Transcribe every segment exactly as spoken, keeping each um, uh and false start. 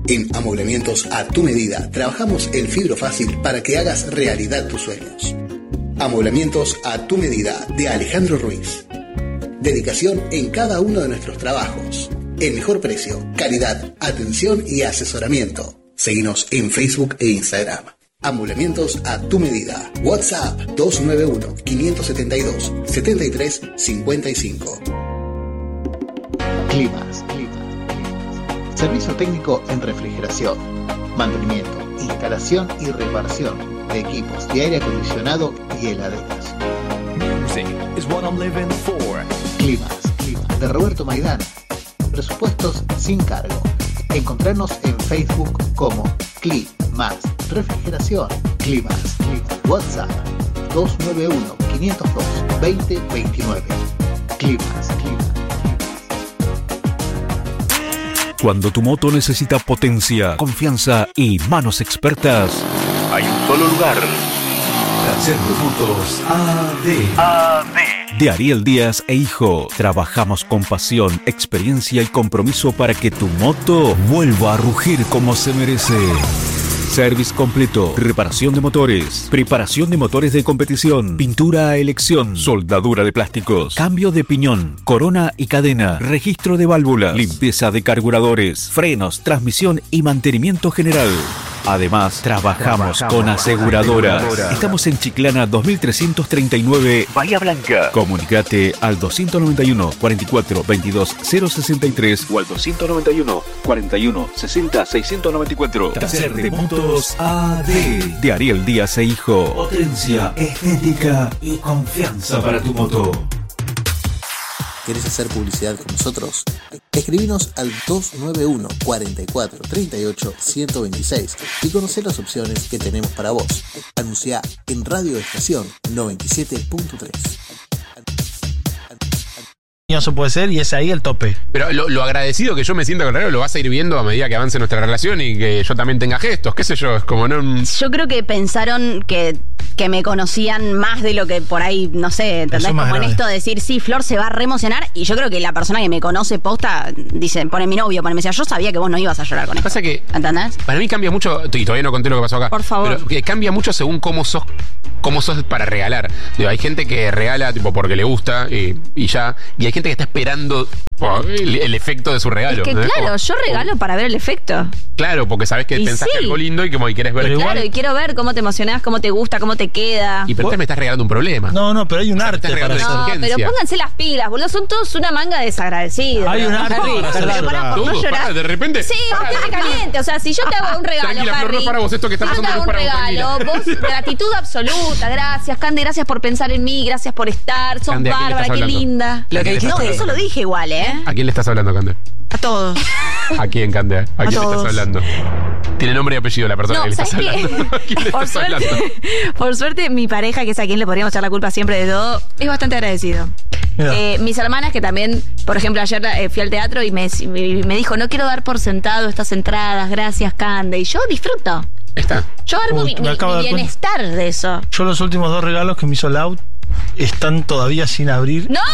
En Amoblamientos a tu medida, trabajamos el fibro fácil para que hagas realidad tus sueños. Amoblamientos a tu medida, de Alejandro Ruiz. Dedicación en cada uno de nuestros trabajos. El mejor precio, calidad, atención y asesoramiento. Seguinos en Facebook e Instagram. Amoblamientos a tu medida. WhatsApp dos nueve uno, quinientos setenta y dos, setenta y tres cincuenta y cinco. Climas. Servicio técnico en refrigeración, mantenimiento, instalación y reparación de equipos de aire acondicionado y heladeras. Music is what I'm living for. Climas, Climas, de Roberto Maidana. Presupuestos sin cargo. Encontrarnos en Facebook como Climas Refrigeración. Climas, Climas. WhatsApp dos nueve uno, quinientos dos, veinte veintinueve. Climas, Climas. Cuando tu moto necesita potencia, confianza y manos expertas, hay un solo lugar. Taller de Motos A D. A D. De Ariel Díaz e Hijo. Trabajamos con pasión, experiencia y compromiso para que tu moto vuelva a rugir como se merece. Service completo, reparación de motores, preparación de motores de competición, pintura a elección, soldadura de plásticos, cambio de piñón, corona y cadena, registro de válvulas, limpieza de carburadores, frenos, transmisión y mantenimiento general. Además, trabajamos, trabajamos con aseguradoras. aseguradoras. Estamos en Chiclana dos mil trescientos treinta y nueve, Bahía Blanca. Comunicate al doscientos noventa y uno, cuarenta y cuatro, veintidós, cero sesenta y tres o al doscientos noventa y uno, cuarenta y uno, sesenta, seiscientos noventa y cuatro. Taller de Motos A D. De Ariel Díaz e Hijo. Potencia, estética y confianza para tu moto. ¿Querés hacer publicidad con nosotros? Escribinos al dos nueve uno, cuarenta y cuatro, treinta y ocho, ciento veintiséis y conocé las opciones que tenemos para vos. Anunciá en Radio Estación noventa y siete punto tres. Eso puede ser y es ahí el tope. Pero lo, lo agradecido que yo me siento con Raro lo vas a ir viendo a medida que avance nuestra relación y que yo también tenga gestos, qué sé yo, es como no... Yo creo que pensaron que, que me conocían más de lo que por ahí, no sé, ¿entendés? Como grave. En esto de decir, sí, Flor se va a re emocionar, y yo creo que la persona que me conoce posta, dice, pone mi novio, pone, me decía, yo sabía que vos no ibas a llorar con esto. Pasa que, ¿entendés? Para mí cambia mucho, y todavía no conté lo que pasó acá. Por favor. Pero que cambia mucho según cómo sos, cómo sos para regalar. Digo, hay gente que regala tipo porque le gusta y, y ya, y hay gente que está esperando el, el efecto de su regalo. Es que ¿no? claro, o, yo regalo o, para ver el efecto. Claro, porque sabés que y pensaste sí. algo lindo y como que querés ver. Pero claro, igual... y quiero ver cómo te emocionás, cómo te gusta, cómo te queda. Y pero te me estás regalando un problema. No, no, pero hay un o sea, arte para eso. No, pero pónganse las pilas, boludo. Son todos una manga desagradecidos. Hay un arte Harry, para hacer pero para, no llorar. De repente. Sí, usted caliente. O sea, si yo te hago un regalo, tranquila, Harry, Flor, no para vos, esto que está pasando yo te hago un regalo, vos, gratitud absoluta. Gracias, Cande, gracias por pensar en mí, gracias por estar. Sos Cande, bárbara, qué linda. Lo que no, eso lo dije igual, ¿eh? ¿A quién le estás hablando, Cande? A todos. ¿A quién, Cande? ¿A, ¿A quién todos. le estás hablando? Tiene nombre y apellido la persona No, que le estás hablando. ¿A quién le por, estás suerte, hablando? por suerte, mi pareja, que es a quien le podríamos echar la culpa siempre de todo, es bastante agradecido. Eh, mis hermanas, que también, por ejemplo, ayer eh, fui al teatro y me, me dijo, no quiero dar por sentado estas entradas, gracias, Cande. Y yo disfruto. Está. Yo armo Uy, mi, me mi, acabo mi de dar bienestar de eso. Yo los últimos dos regalos que me hizo Laut están todavía sin abrir. ¡No!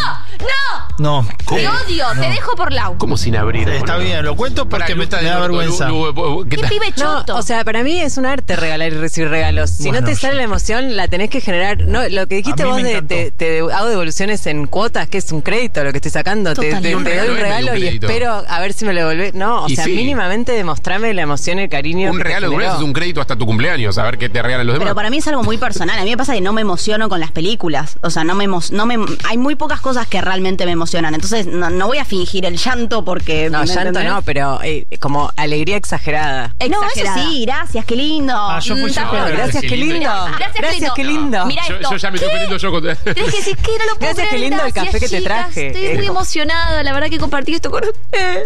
¡No! No. Te odio, no. te dejo por Lau. ¿Cómo sin abrir? Está boludo? bien, lo cuento porque me, me da vergüenza. ¿Qué pibe choto? No, o sea, para mí es un arte regalar y recibir regalos. Si Bueno, no te sale la emoción, la tenés que generar. No, lo que dijiste A mí vos me de te, te hago devoluciones en cuotas, que es un crédito lo que estoy sacando. Te, te, te Un doy regalo un es medio regalo un y crédito. espero a ver si me lo devolvés. No, o Y sea, sí. mínimamente demostrame la emoción y el cariño. Un que te regalo de un mes generó. es un crédito hasta tu cumpleaños, a ver qué te regalan los demás. Pero para mí es algo muy personal. A mí me pasa que no me emociono con las películas. O sea, no me, emo no me hay muy pocas cosas que realmente me emocionan. Entonces, no, no voy a fingir el llanto porque... No, llanto ¿entendés? no, pero eh, como alegría exagerada. No, eso sí, gracias, qué lindo. Ah, yo fui Mm, yo. está bueno. Gracias, qué lindo. Gracias, qué Gracias, qué lindo. Mira yo, esto. yo ya me estoy ¿Qué? ofendiendo yo con... Tienes que decir que no lo puedo Gracias, qué creer. lindo el Gracias, café que te chicas. traje. Estoy Eh. muy emocionada, la verdad que compartí esto con ustedes.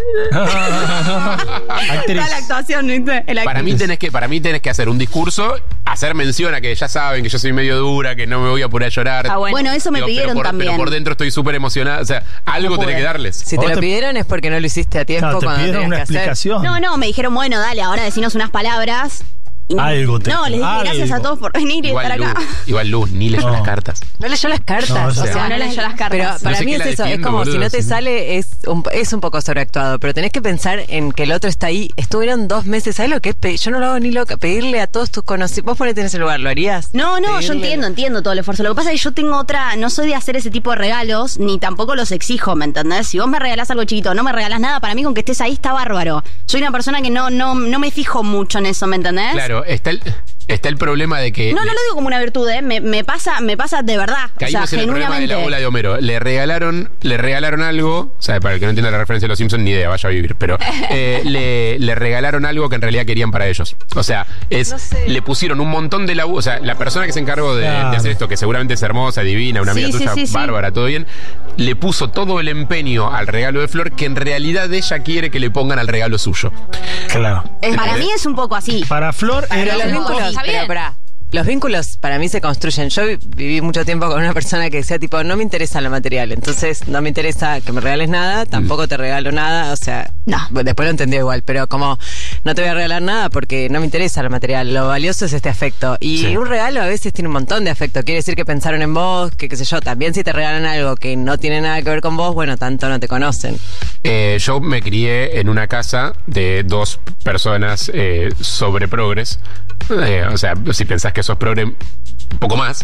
Actriz. Está la actuación, ¿viste? El Para mí, tenés que, para mí tenés que hacer un discurso, hacer mención a que ya saben que yo soy medio dura, que no me voy a apurar a llorar. Ah, bueno. Bueno, eso me Digo, pidieron pero por, también. Pero por dentro estoy súper emocionada. O sea, algo tenés que darles. Si te ¿Vos lo te- pidieron es porque no lo hiciste a tiempo Claro, te cuando pidieron tenías una que hacer. explicación. No, no, me dijeron, bueno, dale, ahora decinos unas palabras Y, algo te, no, les dije algo. gracias a todos por venir y Igual estar Luz, acá. igual Luz, ni leyó No. las cartas. No leyó las cartas. No, o o sea, sea, no leyó las cartas. Pero para sé mí qué es la eso, es defiendo, como boludo, si no te sí. sale, es un, es un poco sobreactuado, pero tenés que pensar en que el otro está ahí. Estuvieron dos meses, ¿sabes lo que es? Pe- Yo no lo hago ni loca. Pedirle a todos tus conocidos. Vos ponete en ese lugar, ¿lo harías? No, no, yo Pedirle- entiendo, entiendo todo el esfuerzo. Lo que pasa es que yo tengo otra, no soy de hacer ese tipo de regalos, ni tampoco los exijo, ¿me entendés? Si vos me regalás algo chiquito, no me regalás nada, para mí con que estés ahí está bárbaro. Soy una persona que no, no, no me fijo mucho en eso, ¿me entendés? Claro, está el, está el problema de que... No, no lo digo como una virtud, ¿eh? Me, me pasa, me pasa de verdad. Caímos o sea, en el problema de genuinamente. la bola de Homero. Le regalaron, le regalaron algo, o sea, para el que no entienda la referencia de los Simpsons, ni idea, vaya a vivir, pero eh, le, le regalaron algo que en realidad querían para ellos. O sea, es, No sé. le pusieron un montón de laburo, o sea, la persona que se encargó de, Claro. de hacer esto, que seguramente es hermosa, divina, una amiga Sí, sí, tuya, sí, sí. bárbara, todo bien, le puso todo el empeño al regalo de Flor que en realidad ella quiere que le pongan al regalo suyo. Claro. Es- para mí es un poco así. Para Flor Pero era los un poco- vínculos, está pero bien. pará. Los vínculos para mí se construyen. Yo vi- viví mucho tiempo con una persona que decía tipo, no me interesa lo material, entonces no me interesa que me regales nada, tampoco te regalo nada, o sea, No. bueno, después lo entendí igual, pero como no te voy a regalar nada porque no me interesa lo material, lo valioso es este afecto. Y Sí. un regalo a veces tiene un montón de afecto, quiere decir que pensaron en vos, que qué sé yo, también si te regalan algo que no tiene nada que ver con vos, bueno, tanto no te conocen. Eh, yo me crié en una casa de dos personas eh, sobre progres. Eh, o sea, si pensás que sos progre, un poco más.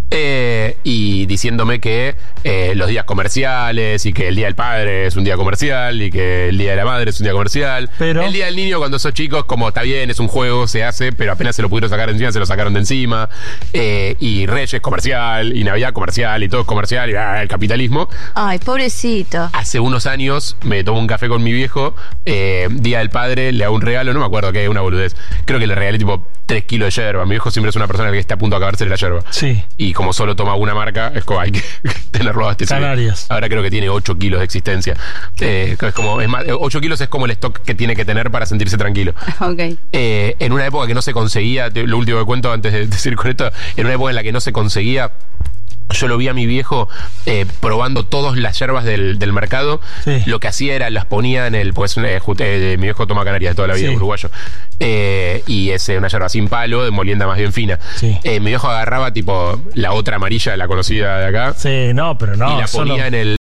Eh, y diciéndome que eh, los días comerciales y que el Día del Padre es un día comercial y que el Día de la Madre es un día comercial. Pero- el Día del Niño, cuando sos chicos, como está bien, es un juego, se hace, pero apenas se lo pudieron sacar de encima, se lo sacaron de encima. Eh, y Reyes comercial, y Navidad comercial, y todo es comercial, y ah, el capitalismo. Ay, pobrecito. Hace unos años me tomo un café con mi viejo, eh, Día del Padre, le hago un regalo, no me acuerdo qué, una boludez. Creo que le regalé tipo tres kilos de yerba. Mi viejo siempre es una persona que está a punto de acabarse la yerba. Sí. Y como solo toma una marca, es como hay que tenerlo abastecido. Canarias. Ahora creo que tiene ocho kilos de existencia. Eh, es como, es más, ocho kilos es como el stock que tiene que tener para sentirse tranquilo. Ok. Eh, en una época que no se conseguía, te- lo último que cuento antes de decir con esto, en una época en la que no se conseguía, yo lo vi a mi viejo eh, probando todas las yerbas del, del mercado. Sí. Lo que hacía era las ponía en el, pues eh, ju- eh, mi viejo toma Canarias de toda la vida, Sí. uruguayo. Eh, y es eh, una yerba sin palo, de molienda más bien fina. Sí. Eh, mi viejo agarraba tipo la otra amarilla, la conocida de acá. Sí, no, pero no. y la solo- ponía en el,